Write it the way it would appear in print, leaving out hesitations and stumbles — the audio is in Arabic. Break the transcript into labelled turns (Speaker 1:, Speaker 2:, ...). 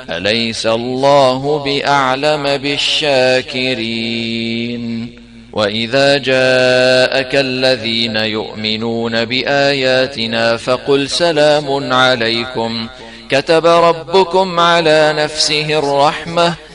Speaker 1: أليس الله بأعلم بالشاكرين وإذا جاءك الذين يؤمنون بآياتنا فقل سلام عليكم كتب ربكم على نفسه الرحمة